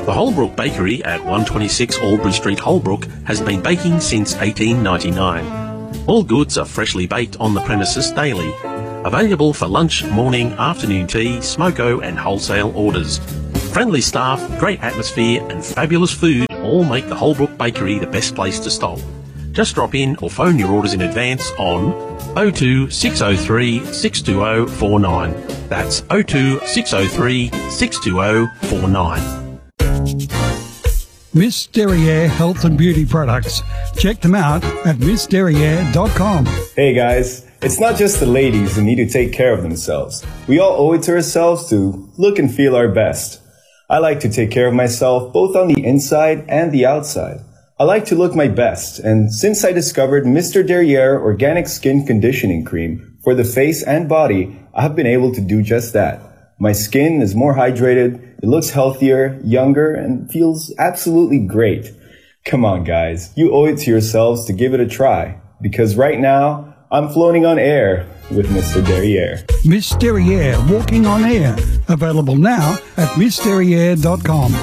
The Holbrook Bakery at 126 Albury Street, Holbrook, has been baking since 1899. All goods are freshly baked on the premises daily. Available for lunch, morning, afternoon tea, smoko and wholesale orders. Friendly staff, great atmosphere and fabulous food all make the Holbrook Bakery the best place to stop. Just drop in or phone your orders in advance on 02 603 620 49. That's 02 603 620 49. Miss Derriere Health and Beauty Products. Check them out at missderriere.com. Hey guys, it's not just the ladies who need to take care of themselves. We all owe it to ourselves to look and feel our best. I like to take care of myself both on the inside and the outside. I like to look my best, and since I discovered Mr. Derriere Organic Skin Conditioning Cream for the face and body, I have been able to do just that. My skin is more hydrated, it looks healthier, younger, and feels absolutely great. Come on guys, you owe it to yourselves to give it a try, because right now, I'm floating on air with Mr. Derriere. Miss Derriere Walking on Air. Available now at missderriere.com.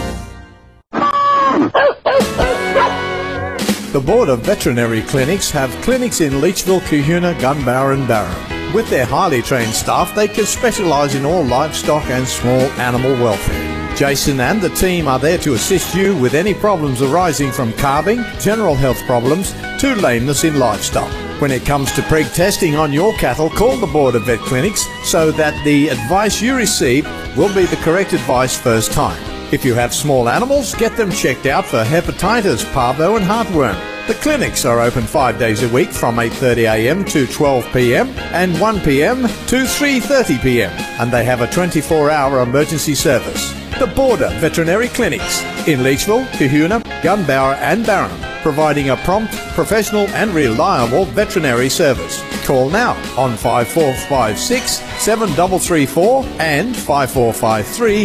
The Board of Veterinary Clinics have clinics in Leachville, Kahuna, Gunbower and Barham. With their highly trained staff, they can specialise in all livestock and small animal welfare. Jason and the team are there to assist you with any problems arising from calving, general health problems, to lameness in livestock. When it comes to preg testing on your cattle, call the Board of Vet Clinics so that the advice you receive will be the correct advice first time. If you have small animals, get them checked out for hepatitis, parvo and heartworm. The clinics are open 5 days a week from 8:30 a.m. to 12 p.m. and 1 p.m. to 3:30 p.m. and they have a 24-hour emergency service. The Border Veterinary Clinics in Leachville, Kahuna, Gunbower and Barham, providing a prompt, professional and reliable veterinary service. Call now on 5456 7334 and 5453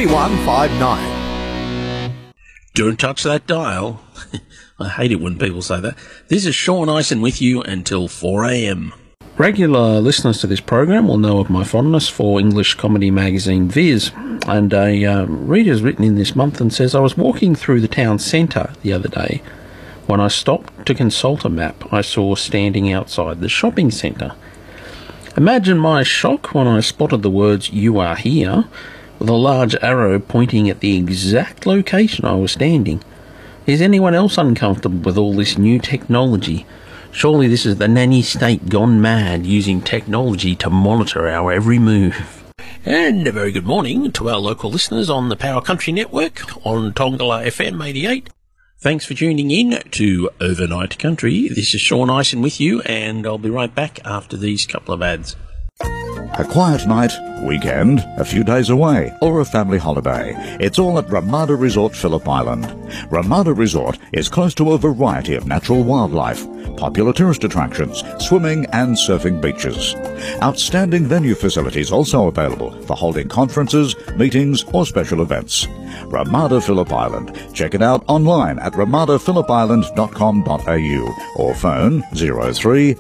3159. Don't touch that dial. I hate it when people say that. This is Sean Ison with you until 4 a.m. Regular listeners to this program will know of my fondness for English comedy magazine Viz, and a reader's written in this month and says, I was walking through the town centre the other day. When I stopped to consult a map, I saw standing outside the shopping centre. Imagine my shock when I spotted the words, "You are here," with a large arrow pointing at the exact location I was standing. Is anyone else uncomfortable with all this new technology? Surely this is the nanny state gone mad, using technology to monitor our every move. And a very good morning to our local listeners on the Power Country Network on Tongala FM 88. Thanks for tuning in to Overnight Country. This is Sean Ison with you, and I'll be right back after these couple of ads. A quiet night, weekend, a few days away, or a family holiday. It's all at Ramada Resort, Phillip Island. Ramada Resort is close to a variety of natural wildlife, popular tourist attractions, swimming and surfing beaches. Outstanding venue facilities also available for holding conferences, meetings or special events. Ramada Phillip Island. Check it out online at ramadaphilisland.com.au or phone 03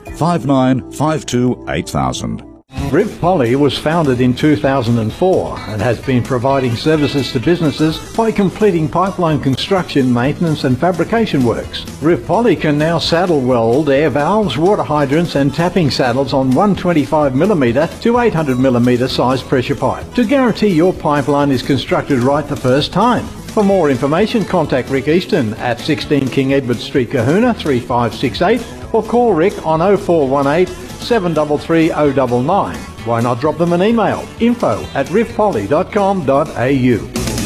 5952 8000. Riv Poly was founded in 2004 and has been providing services to businesses by completing pipeline construction, maintenance and fabrication works. Riv Poly can now saddle weld air valves, water hydrants and tapping saddles on 125mm to 800mm size pressure pipe to guarantee your pipeline is constructed right the first time. For more information, contact Rick Easton at 16 King Edward Street, Kahuna 3568 or call Rick on 0418 733 099. Why not drop them an email? info@rivpoly.com.au.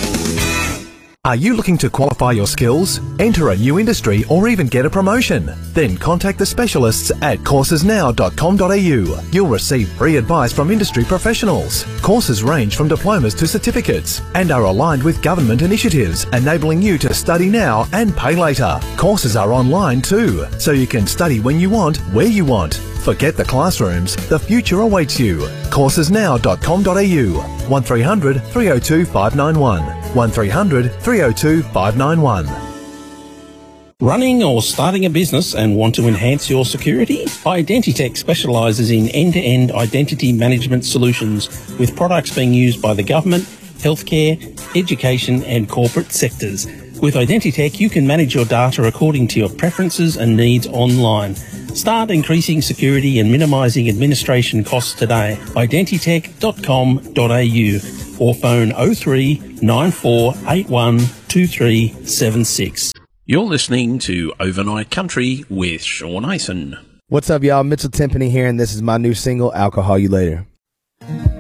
Are you looking to qualify your skills, enter a new industry or even get a promotion? Then contact the specialists at coursesnow.com.au. You'll receive free advice from industry professionals. Courses range from diplomas to certificates and are aligned with government initiatives, enabling you to study now and pay later. Courses are online too, so you can study when you want, where you want. Forget the classrooms, the future awaits you. Coursesnow.com.au 1300 302 591 1300 302 591. Running or starting a business and want to enhance your security? Identitech specialises in end-to-end identity management solutions with products being used by the government, healthcare, education and corporate sectors. With Identitech, you can manage your data according to your preferences and needs online. Start increasing security and minimising administration costs today. Identitech.com.au or phone 03 9481 2376. You're listening to Overnight Country with Sean Aitken. What's up, y'all? Mitchell Timpany here, and this is my new single, Alcohol You Later.